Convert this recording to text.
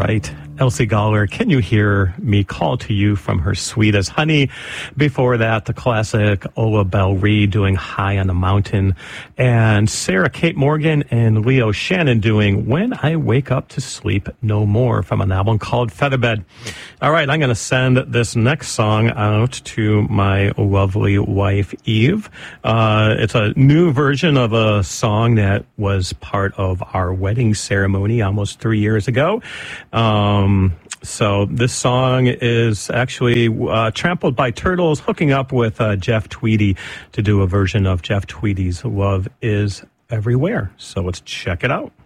right. Elsie Goller, Can You Hear Me Call to You from her Sweet as Honey. Before that, the classic Ola Belle Reed doing High on the Mountain. And Sarah Kate Morgan and Leo Shannon doing When I Wake Up to Sleep No More from an album called Featherbed. All right, I'm going to send this next song out to my lovely wife, Eve. It's a new version of a song that was part of our wedding ceremony almost 3 years ago. So this song is actually Trampled by Turtles hooking up with Jeff Tweedy to do a version of Jeff Tweedy's Love Is Everywhere. So let's check it out.